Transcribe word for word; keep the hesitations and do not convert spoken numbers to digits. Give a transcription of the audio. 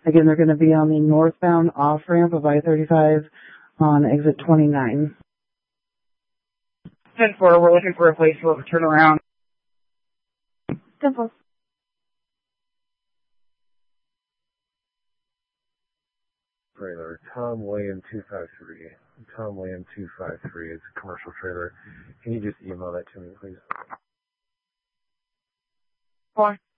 Again, they're going to be on the northbound off-ramp of I thirty-five on exit twenty-nine. ten four, we're looking for a place to turn around. ten four. Trailer, Tom William two five three. Tom William two five three is a commercial trailer. Can you just email that to me, please? Four.